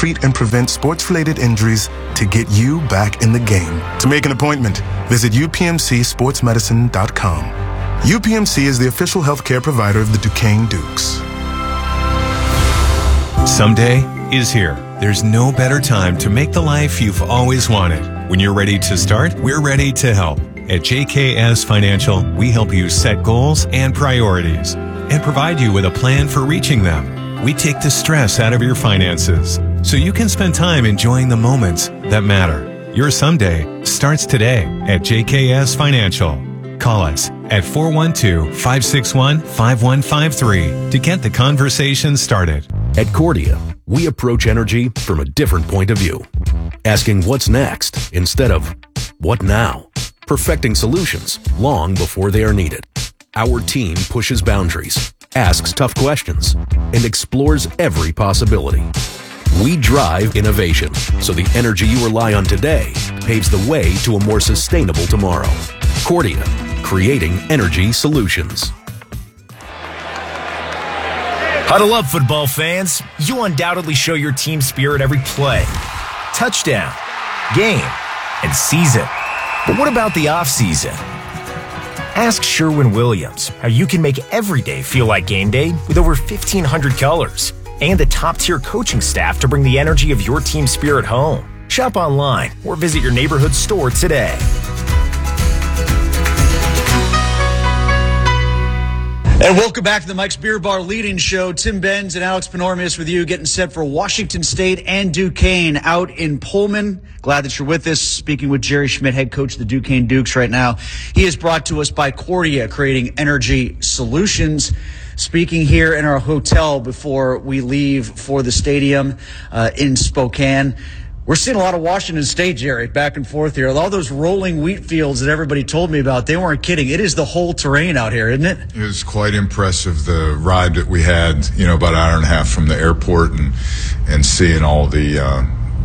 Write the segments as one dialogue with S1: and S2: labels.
S1: treat and prevent sports-related injuries to get you back in the game. To make an appointment, visit upmcsportsmedicine.com. UPMC is the official healthcare provider of the Duquesne Dukes.
S2: Someday is here. There's no better time to make the life you've always wanted. When you're ready to start, we're ready to help. At JKS Financial, we help you set goals and priorities and provide you with a plan for reaching them. We take the stress out of your finances so you can spend time enjoying the moments that matter. Your someday starts today at JKS Financial. Call us at 412-561-5153 to get the conversation started.
S3: At Cordia, we approach energy from a different point of view, asking what's next instead of what now, perfecting solutions long before they are needed. Our team pushes boundaries, asks tough questions, and explores every possibility. We drive innovation so the energy you rely on today paves the way to a more sustainable tomorrow. Cordia, creating energy solutions.
S4: Huddle up, football fans. You undoubtedly show your team spirit every play, touchdown, game, and season. But what about the off-season? Ask Sherwin-Williams how you can make every day feel like game day with over 1,500 colors and the top-tier coaching staff to bring the energy of your team spirit home. Shop online or visit your neighborhood store today.
S5: And welcome back to the Mike's Beer Bar Leading Show. Tim Benz and Alex Panormius with you, getting set for Washington State and Duquesne out in Pullman. Glad that you're with us. Speaking with Jerry Schmidt, head coach of the Duquesne Dukes right now. He is brought to us by Cordia, creating energy solutions. Speaking here in our hotel before we leave for the stadium in Spokane. We're seeing a lot of Washington State, Jerry, back and forth here. All those rolling wheat fields that everybody told me about, they weren't kidding. It is the whole terrain out here, isn't it?
S6: It was quite impressive, the ride that we had, about an hour and a half from the airport and seeing all the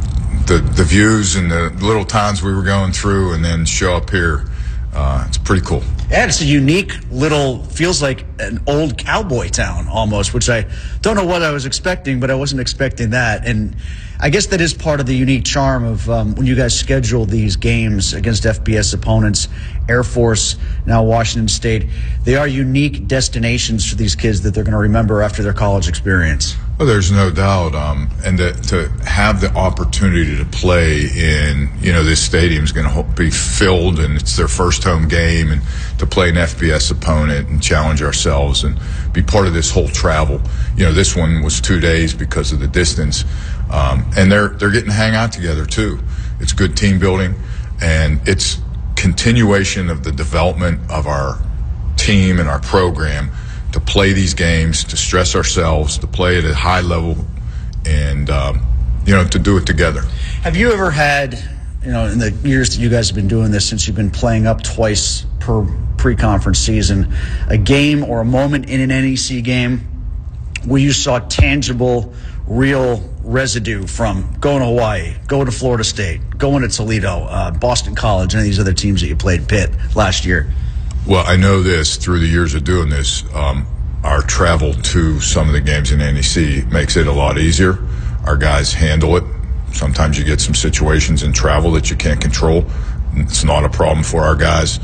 S6: views and the little towns we were going through and then show up here. It's pretty cool.
S5: Yeah, it's a unique little, feels like an old cowboy town almost, which I don't know what I was expecting, but I wasn't expecting that. And I guess that is part of the unique charm of when you guys schedule these games against FBS opponents, Air Force, now Washington State. They are unique destinations for these kids that they're going to remember after their college experience.
S6: Well, there's no doubt. And to have the opportunity to play in, this stadium is going to be filled, and it's their first home game, and to play an FBS opponent and challenge ourselves and be part of this whole travel. This one was 2 days because of the distance. And they're getting to hang out together too. It's good team building, and it's continuation of the development of our team and our program to play these games, to stress ourselves, to play at a high level, and to do it together. Have
S5: you ever had, in the years that you guys have been doing this, since you've been playing up twice per pre-conference season, a game or a moment in an NEC game where you saw tangible, real residue from going to Hawaii, going to Florida State, going to Toledo, Boston College, and these other teams that you played, Pitt, last year?
S6: Well, I know this through the years of doing this. Our travel to some of the games in NEC makes it a lot easier. Our guys handle it. Sometimes you get some situations in travel that you can't control. It's not a problem for our guys.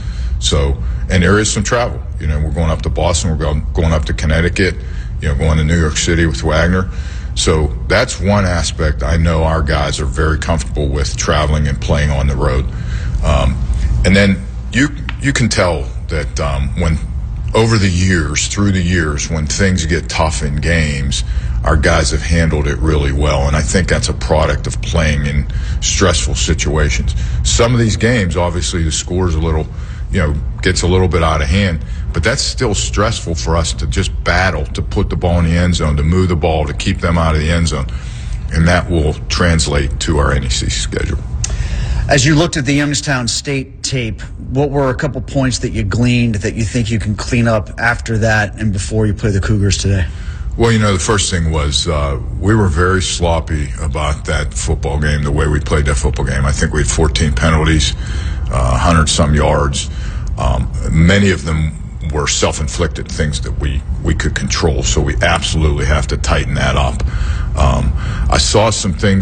S6: And there is some travel. We're going up to Boston. We're going up to Connecticut. Going to New York City with Wagner. So that's one aspect I know our guys are very comfortable with, traveling and playing on the road. And then you can tell that when over the years, through the years, when things get tough in games, our guys have handled it really well. And I think that's a product of playing in stressful situations. Some of these games, obviously, the score's a little, gets a little bit out of hand. But that's still stressful for us to just battle, to put the ball in the end zone, to move the ball, to keep them out of the end zone. And that will translate to our NEC schedule.
S5: As you looked at the Youngstown State tape, what were a couple points that you gleaned that you think you can clean up after that and before you play the Cougars today?
S6: Well, the first thing was we were very sloppy about that football game, the way we played that football game. I think we had 14 penalties, 100-some yards. Many of them were self-inflicted, things that we could control, so we absolutely have to tighten that up. I saw some things